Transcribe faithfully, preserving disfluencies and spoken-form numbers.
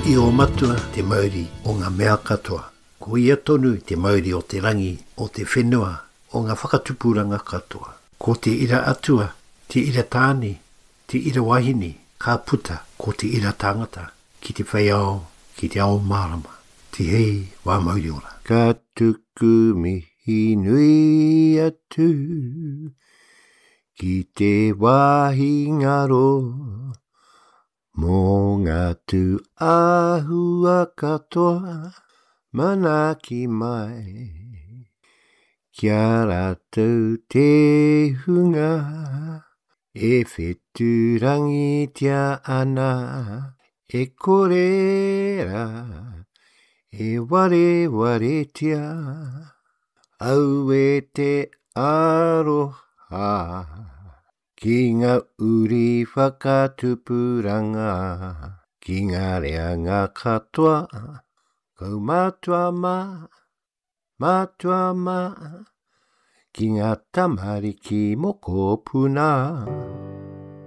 I o matua te mauri o ngā mea katoa. Ko ia tonu te mauri o te rangi o te whenua o ngā whakatupuranga katoa. Ko te ira atua, te ira tāne, te ira wahine, ka puta ko te ira tangata, ki te whaiao, ki te ao marama, te hei wā mauri ora. Ka tuku mihi nui atu, ki te wahi ngaro, mō ngā tu āhua katoa, mana ki mai. Kia rātou te hunga, e wheturangi tia ana, e korera, e ware ware tia, au e te aroha. Ki ngā uri whakatupuranga, ki ngā reanga katoa, kau matua ma, matua ma, ki ngā tamariki moko puna.